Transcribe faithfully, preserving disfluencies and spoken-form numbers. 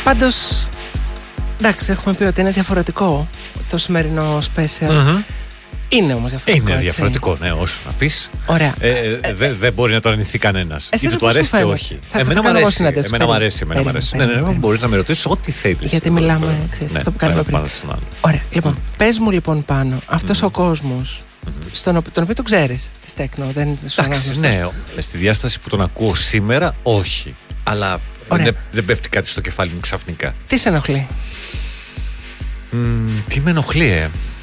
Πάντως, εντάξει, έχουμε πει ότι είναι διαφορετικό το σημερινό special. Mm-hmm. Είναι όμως διαφορετικό. Είναι διαφορετικό, ναι, όσο να πεις. Ωραία. Ε, ε, ε, δεν δε μπορεί να το αρνηθεί κανένας. Είτε του αρέσει και όχι. Θα, εμένα μου αρέσει. Εμένα μου αρέσει. Εμένα μου αρέσει. Ναι, ναι, ναι, μπορείς να με ρωτήσεις ό,τι θέλεις. Γιατί μιλάμε, ξέρεις, ναι, αυτό που κάνουμε πριν. Ωραία. Λοιπόν, mm. πες μου λοιπόν πάνω, αυτός mm. ο κόσμος, mm. στον, τον οποίο τον ξέρεις, της τέκνο, δεν σου εντάξει, ναι, στη διάσταση που τον ακούω σήμερα, όχι. Αλλά δεν, δεν πέφτει κάτι στο κεφάλι μου ξαφνικά. Τι σε ενοχλεί? Mm, τι με ενοχλεί, ε.